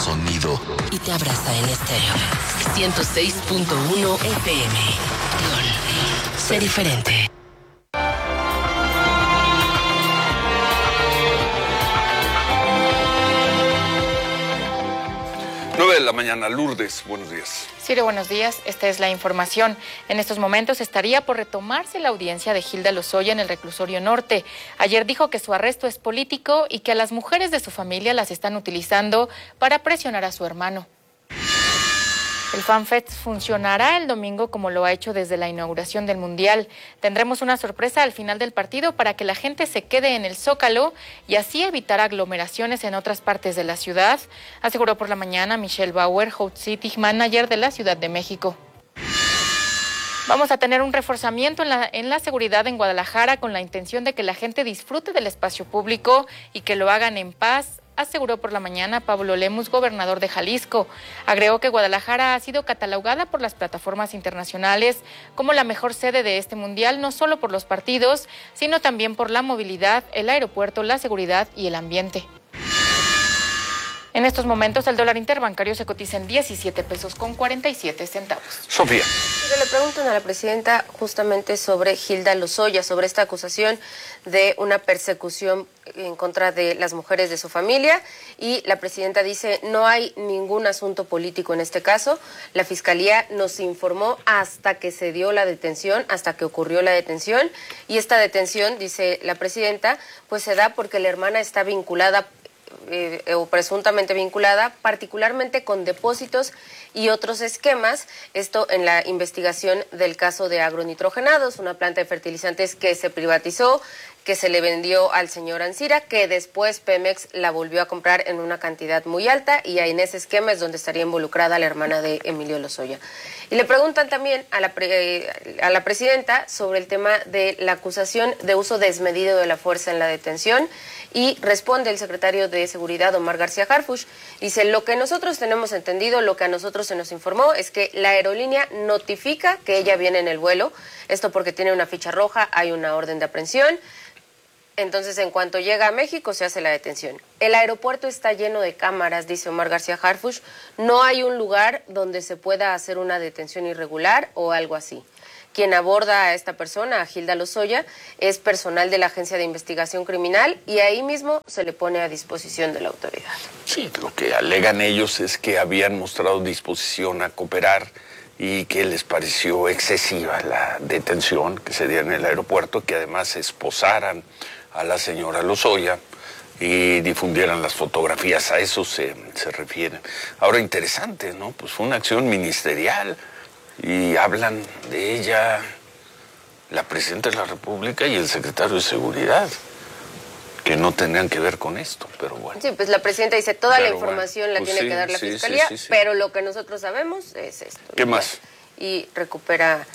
sonido y te abraza en estéreo. 106.1 FM. Sé diferente. 9 de la mañana, Lourdes, buenos días. Ciro, buenos días. Esta es la información. En estos momentos estaría por retomarse la audiencia de Hilda Lozoya en el reclusorio norte. Ayer dijo que su arresto es político y que a las mujeres de su familia las están utilizando para presionar a su hermano. El FanFest funcionará el domingo como lo ha hecho desde la inauguración del Mundial. Tendremos una sorpresa al final del partido para que la gente se quede en el Zócalo y así evitar aglomeraciones en otras partes de la ciudad, aseguró por la mañana Michelle Bauer, Hot City Manager de la Ciudad de México. Vamos a tener un reforzamiento en la seguridad en Guadalajara con la intención de que la gente disfrute del espacio público y que lo hagan en paz, aseguró por la mañana Pablo Lemus, gobernador de Jalisco. Agregó que Guadalajara ha sido catalogada por las plataformas internacionales como la mejor sede de este mundial, no solo por los partidos, sino también por la movilidad, el aeropuerto, la seguridad y el ambiente. En estos momentos el dólar interbancario se cotiza en 17 pesos con 47 centavos. Sofía. Le preguntan a la presidenta justamente sobre Hilda Lozoya, sobre esta acusación de una persecución en contra de las mujeres de su familia, y la presidenta dice no hay ningún asunto político en este caso. La fiscalía nos informó hasta que se dio la detención, hasta que ocurrió la detención, y esta detención, dice la presidenta, pues se da porque la hermana está vinculada o presuntamente vinculada, particularmente con depósitos y otros esquemas, esto en la investigación del caso de Agronitrogenados, una planta de fertilizantes que se privatizó, que se le vendió al señor Ancira, que después Pemex la volvió a comprar en una cantidad muy alta, y en ese esquema es donde estaría involucrada la hermana de Emilio Lozoya. Y le preguntan también a la presidenta sobre el tema de la acusación de uso desmedido de la fuerza en la detención, y responde el secretario de Seguridad, Omar García Harfuch, dice, lo que nosotros tenemos entendido, lo que a nosotros se nos informó es que la aerolínea notifica que ella viene en el vuelo, esto porque tiene una ficha roja, hay una orden de aprehensión. Entonces, en cuanto llega a México, se hace la detención. El aeropuerto está lleno de cámaras, dice Omar García Harfuch. No hay un lugar donde se pueda hacer una detención irregular o algo así. Quien aborda a esta persona, a Hilda Lozoya, es personal de la Agencia de Investigación Criminal, y ahí mismo se le pone a disposición de la autoridad. Sí, lo que alegan ellos es que habían mostrado disposición a cooperar y que les pareció excesiva la detención que se dio en el aeropuerto, que además esposaran a la señora Lozoya y difundieran las fotografías. A eso se refieren. Ahora, interesante, ¿no? Pues fue una acción ministerial y hablan de ella la presidenta de la República y el secretario de Seguridad, que no tendrían que ver con esto, pero bueno. Sí, pues la presidenta dice toda la información bueno, la pues tiene que dar la Fiscalía, pero lo que nosotros sabemos es esto. ¿Qué más? Y recupera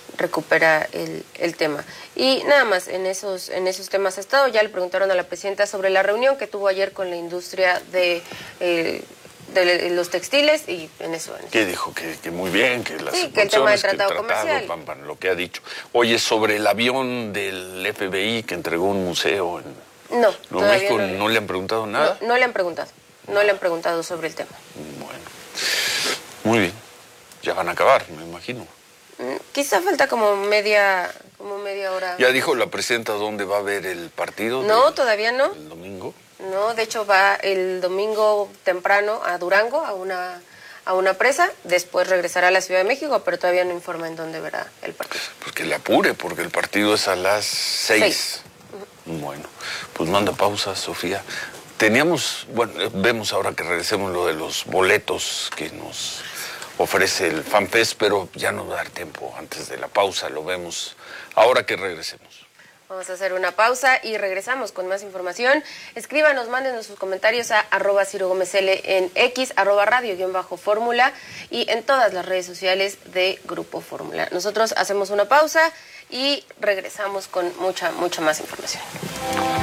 el tema. Y nada más, en esos temas ha estado. Ya le preguntaron a la presidenta sobre la reunión que tuvo ayer con la industria de los textiles, y en eso. ¿Qué dijo? Que muy bien, que las sí, que el tema del tratado comercial. Lo que ha dicho. Oye, sobre el avión del FBI que entregó un museo en México, ¿no le han preguntado nada? No le han preguntado. No le han preguntado sobre el tema. Bueno, muy bien. Ya van a acabar, me imagino. Quizá falta como media hora. ¿Ya dijo la presidenta dónde va a haber el partido? No, todavía no. ¿El domingo? No, de hecho va el domingo temprano a Durango, a una presa, después regresará a la Ciudad de México, pero todavía no informa en dónde verá el partido. Pues que le apure, porque el partido es a las 6. Bueno, pues manda pausa, Sofía. Vemos ahora que regresemos lo de los boletos que nos ofrece el FanFest, pero ya no va a dar tiempo antes de la pausa, lo vemos ahora que regresemos. Vamos a hacer una pausa y regresamos con más información. Escríbanos, mándenos sus comentarios a @CiroGómezL en X, @radio_fórmula y en todas las redes sociales de Grupo Fórmula. Nosotros hacemos una pausa y regresamos con mucha más información.